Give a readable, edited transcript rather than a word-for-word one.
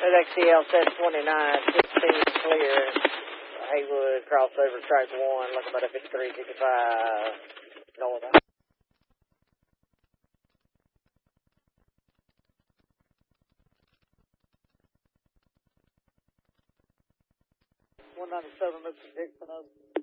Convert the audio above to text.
XCL 729, 16 clear. Haywood crossover track 1, looking about a 5355 north. 197, Mr. Dixon.